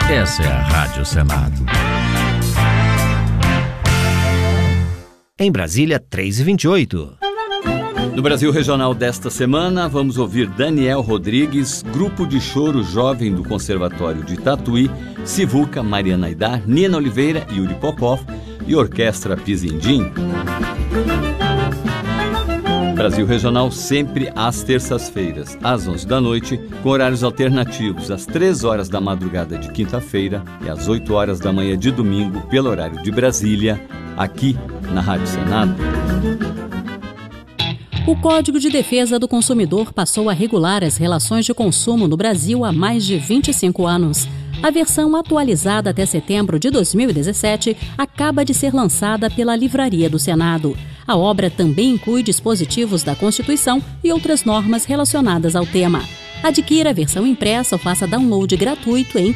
Essa é a Rádio Senado. Em Brasília, 3h28. No Brasil Regional desta semana, vamos ouvir Daniel Rodrigues, Grupo de Choro Jovem do Conservatório de Tatuí, Sivuca, Mariana Aidar, Nina Oliveira, Yuri Popov e Orquestra Pizindim. Brasil Regional sempre às terças-feiras, às 11 da noite, com horários alternativos, às 3 horas da madrugada de quinta-feira e às 8 horas da manhã de domingo, pelo horário de Brasília, aqui na Rádio Senado. O Código de Defesa do Consumidor passou a regular as relações de consumo no Brasil há mais de 25 anos. A versão atualizada até setembro de 2017 acaba de ser lançada pela Livraria do Senado. A obra também inclui dispositivos da Constituição e outras normas relacionadas ao tema. Adquira a versão impressa ou faça download gratuito em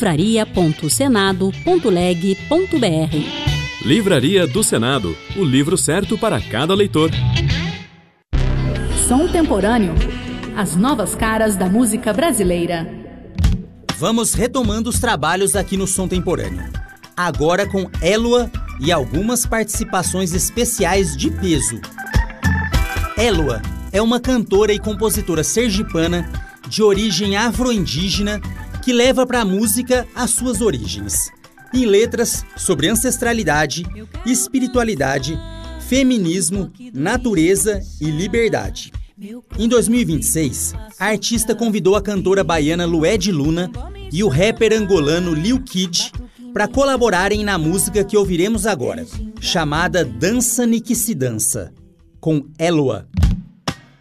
livraria.senado.leg.br. Livraria do Senado, o livro certo para cada leitor. Som Temporâneo, as novas caras da música brasileira. Vamos retomando os trabalhos aqui no Som Temporâneo. Agora com Élua e algumas participações especiais de peso. Élua é uma cantora e compositora sergipana de origem afro-indígena que leva para a música as suas origens, em letras sobre ancestralidade, espiritualidade, feminismo, natureza e liberdade. Em 2026, a artista convidou a cantora baiana Lued Luna e o rapper angolano Lil Kid para colaborarem na música que ouviremos agora, chamada Dança Ni Que Se Dança, com Élua.